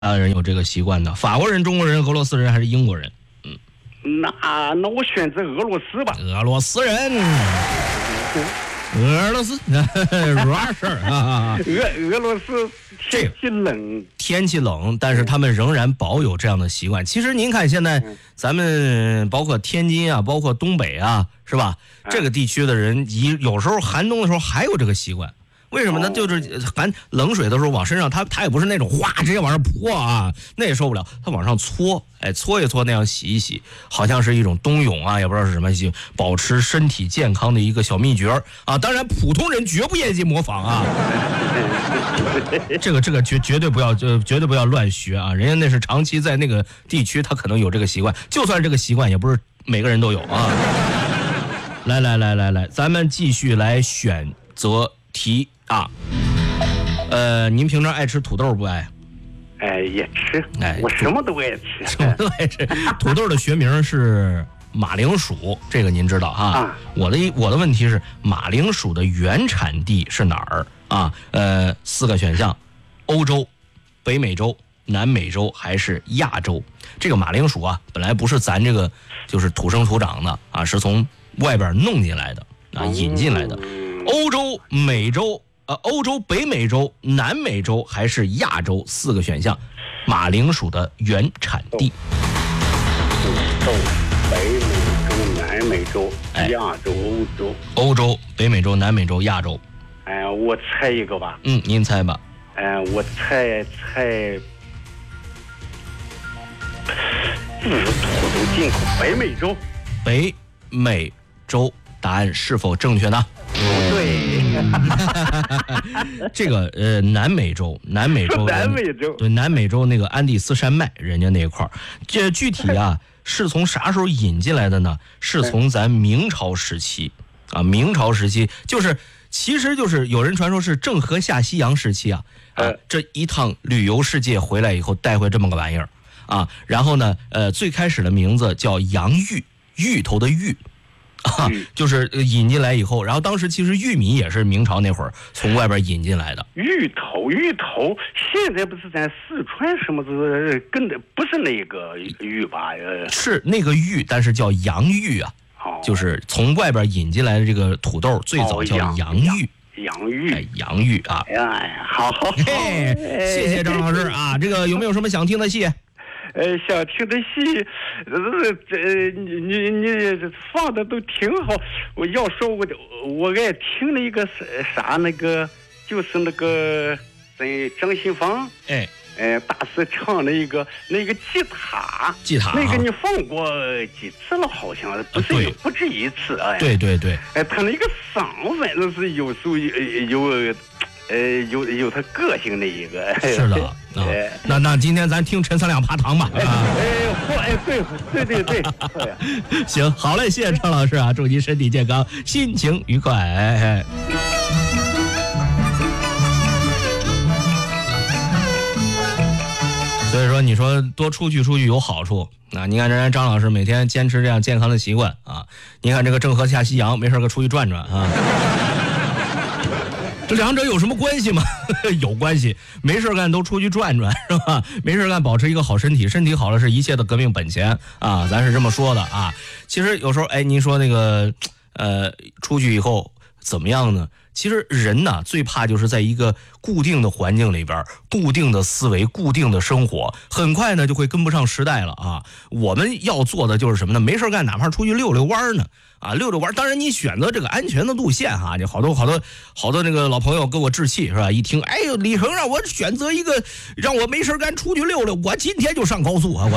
人有这个习惯的？法国人、中国人、俄罗斯人还是英国人？ 那我选择俄罗斯吧。 俄罗斯人。俄罗斯，Russia 啊， 俄罗斯天气冷， 但是他们仍然保有这样的习惯。其实您看，现在咱们包括天津啊，包括东北啊，是吧？这个地区的人有时候寒冬的时候还有这个习惯。为什么呢？就是冷水的时候往身上，他也不是那种哗直接往上泼啊，那也受不了，他往上搓，搓一搓那样洗一洗，好像是一种冬泳啊，也不知道是什么，保持身体健康的一个小秘诀啊。当然，普通人绝不业绩模仿啊。这个绝对不要乱学啊！人家那是长期在那个地区，他可能有这个习惯，就算这个习惯，也不是每个人都有啊。来，咱们继续来选择题啊。您平常爱吃土豆不爱？ 也吃，我什么都爱吃， 什么都爱吃。土豆的学名是马铃薯，这个您知道哈？我的问题是，马铃薯的原产地是哪儿啊？4个选项：欧洲、北美洲、南美洲还是亚洲？这个马铃薯啊，本来不是咱这个就是土生土长的啊，是从外边弄进来的啊，引进来的。欧洲、美洲。欧洲、北美洲、南美洲还是亚洲？4个选项，马铃薯的原产地。 欧洲、北美洲、南美洲、亚洲、欧洲。 欧洲、北美洲、南美洲、亚洲。 我猜一个吧。 您猜吧。 我猜。土豆进口，北美洲。 北美洲，答案是否正确呢？ 对， 这个南美洲对南美洲那个安第斯山脉，人家那块儿，这具体啊是从啥时候引进来的呢？是从咱明朝时期啊，明朝时期其实就是有人传说是郑和下西洋时期啊，这一趟旅游世界回来以后带回这么个玩意儿啊，然后呢最开始的名字叫洋芋，芋头的芋。就是引进来以后，然后当时其实玉米也是明朝那会儿从外边引进来的。 芋头，现在不是在四川什么的，跟的不是那个芋吧？ 是那个芋，但是叫洋芋啊，就是从外边引进来的这个土豆，最早叫洋芋。洋芋啊！ 好， 谢谢张老师啊！这个有没有什么想听的戏？ 想听的戏，你放的都挺好。我要说我爱听那个啥那个，就是那个张新芳大师唱那个吉他，那个你放过几次了？好像不止一次啊。 对。 他那个嗓反正是有时候有他个性的一个。 是的。那今天咱听陈三两爬堂吧。 对。 行，好嘞，谢谢张老师啊，祝您身体健康，心情愉快。所以说，你说多出去有好处啊！你看人家张老师每天坚持这样健康的习惯啊！你看这个郑和下西洋，没事个出去转转啊。这两者有什么关系吗？有关系，没事干都出去转转，是吧？没事干保持一个好身体，身体好了是一切的革命本钱啊！咱是这么说的啊。其实有时候，您说那个出去以后怎么样呢？其实人呢最怕就是在一个固定的环境里边，固定的思维，固定的生活，很快呢就会跟不上时代了啊。我们要做的就是什么呢？没事干哪怕出去溜溜弯呢。溜溜弯，当然你选择这个安全的路线哈，这好多那个老朋友跟我置气是吧？一听，哎呦，李成让我选择一个让我没事干出去溜溜，我今天就上高速啊！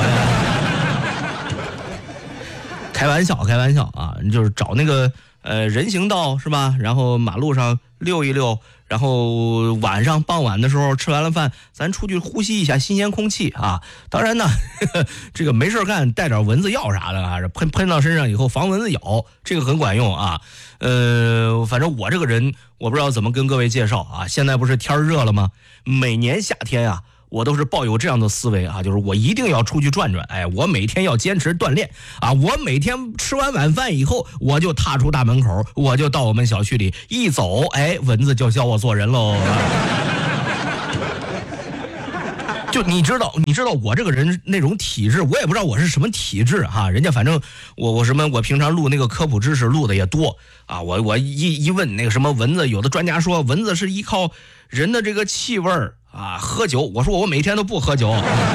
开玩笑啊，就是找那个人行道是吧？然后马路上溜一溜，然后傍晚的时候吃完了饭，咱出去呼吸一下新鲜空气啊！当然呢，这个没事干带点蚊子药啥的啊，喷到身上以后防蚊子咬，这个很管用啊。反正我这个人，我不知道怎么跟各位介绍啊。现在不是天热了吗？每年夏天啊，我都是抱有这样的思维啊，就是我一定要出去转转，我每天要坚持锻炼啊，我每天吃完晚饭以后，我就踏出大门口，我就到我们小区里一走，蚊子就教我做人喽。 就你知道我这个人那种体质，我也不知道我是什么体质哈。人家反正我平常录那个科普知识录的也多啊。我一问那个什么蚊子，有的专家说蚊子是依靠人的这个气味啊喝酒，我说我每天都不喝酒。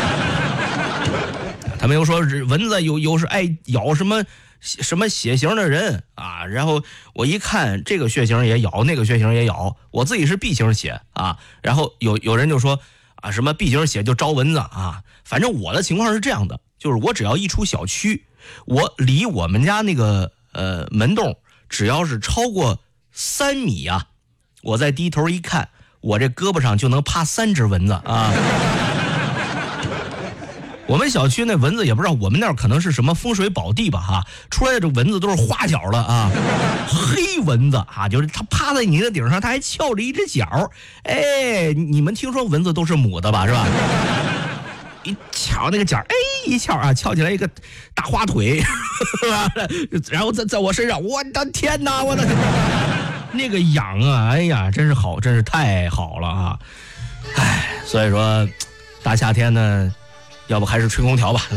他们又说蚊子有是爱咬什么血型的人啊，然后我一看这个血型也咬，那个血型也咬，我自己是 B 型血啊，然后有人就说啊什么 B 型血就招蚊子啊，反正我的情况是这样的，就是我只要一出小区，我离我们家那个门洞只要是超过3米啊，我再低头一看，我这胳膊上就能趴3只蚊子啊。我们小区那蚊子也不知道，我们那儿可能是什么风水宝地吧哈，出来的这蚊子都是花脚的啊，黑蚊子啊，就是它趴在你的顶上，它还翘着一只脚。哎，你们听说蚊子都是母的吧，是吧？一翘那个脚，哎，一翘啊，翘起来一个大花腿，然后在我身上，我的天哪，我的那个痒啊，哎呀，真是好，真是太好了啊！哎，所以说大夏天呢。要不还是吹空调吧。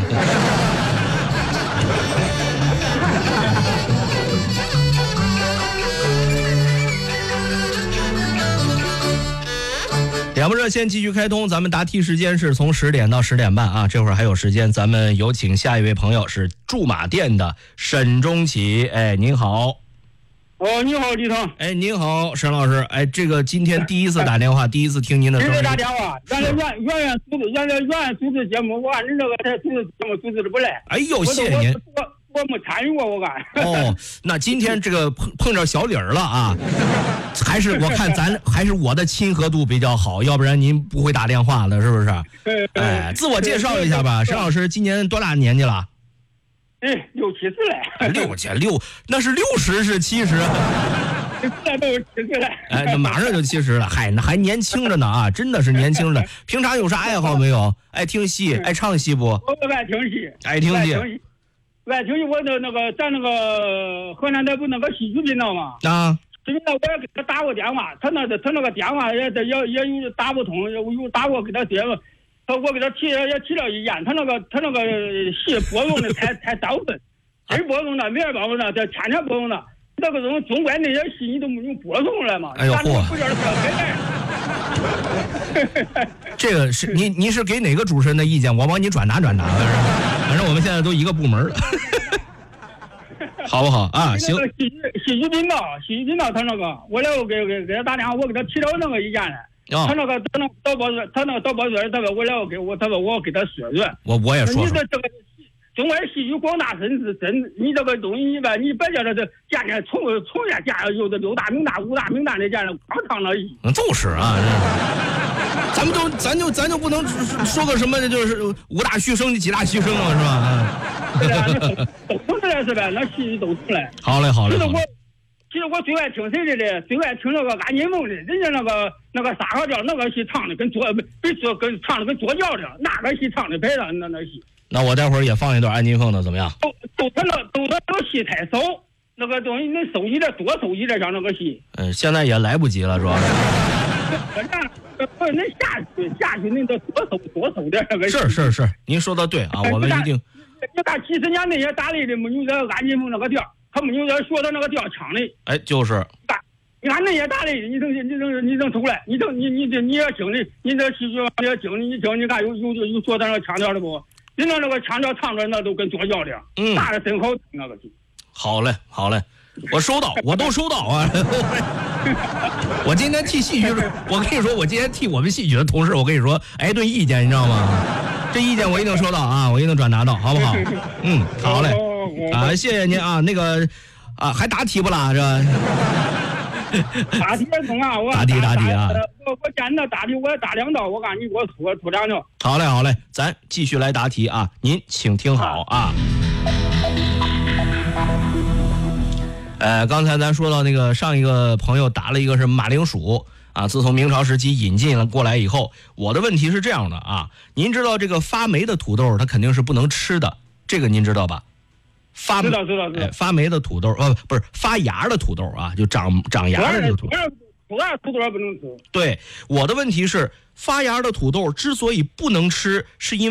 两部热线继续开通，咱们答题时间是从10点到10点半啊，这会儿还有时间，咱们有请下一位朋友是驻马店的沈中启。哎，您好。 你好，李腾。 哎，您好，沈老师。哎，这个今天第一次打电话，第一次听您的声音。 打电话，原来主持节目，我按你这个台主持节目主持的不赖。 哎呦，谢谢您。 我没参与过，我看。 哦，那今天这个碰着小李儿了啊，还是我看还是我的亲和度比较好，要不然您不会打电话了，是不是？哎，自我介绍一下吧，沈老师今年多大年纪了 ？60、70 了。6那是60是70？ 这都70了。 哎，那马上就70了，嗨，那还年轻着呢啊，真的是年轻着。平常有啥爱好没有？爱听戏，爱唱戏不？ 我爱听戏。 爱听戏。 爱听戏，我的那个咱那个河南台不那个戏剧频道嘛？ 啊。 这个我也给他打过电话，他那个电话也有打不通，有打过给他接了。我给他提了意见，他那个戏播送的太早分，今儿播送的，明儿播送的，这天天播送的，那个中国那些戏你都没有播送了嘛？ 哎呦嚯！这个是你是给哪个主持人的意见？我帮你转达，反正我们现在都一个部门了，好不好啊？行。 戏剧频道，他那个，我来给他打电话，我给他提了那个意见了。他那个导播员，这个我了给我，他说我给他说。 我也说。 你这个中外戏剧广大深知，你这个东西你别叫他这见从见有的6大名大5大名旦的见了光唱了一。 就是啊，咱就不能说个什么就是5大续声几大续声了是吧？ 对啊，都成这来是呗，那戏剧都成来。 好嘞。 其实我最爱听谁的？最爱听那个安金凤的，人家那个沙河调那个戏唱的跟唱的跟左教的，那个戏唱的白了，那戏。 那我待会儿也放一段安金凤的，怎么样？ 都他那戏太少，那个东西你多收集点像那个戏。 现在也来不及了，主要是。 那下去那个多收点那个戏。 是，您说的对啊，我们一定。 你看70年那些打擂的没有这安金凤那个调。他们有点说他那个调唱的， 哎，就是。 你看那些大擂，你能出来？你要听的，你这戏剧你要听，你听，你看有说他那个腔调的不？人家那个腔调唱的那都跟左教的，大的真好听那个戏。 好嘞，我都收到啊。我今天替戏剧，我跟你说，我今天替我们戏剧的同事，我跟你说，哎，对意见，你知道吗？这意见我一定收到啊，我一定转达到，好不好？好嘞。啊，谢谢您啊，那个啊，还答题不啦？这答题中啊，我答题啊！ 我见到答题，我打2道，我看你给我出2条。 好嘞，咱继续来答题啊！您请听好啊。刚才咱说到那个上一个朋友答了一个是马铃薯啊，自从明朝时期引进了过来以后，我的问题是这样的啊，您知道这个发霉的土豆它肯定是不能吃的，这个您知道吧？ 知道。 发霉的土豆，不是发芽的土豆啊，就长芽的这个土豆。 土芽土豆也不能吃。 对，我的问题是，发芽的土豆之所以不能吃，是因为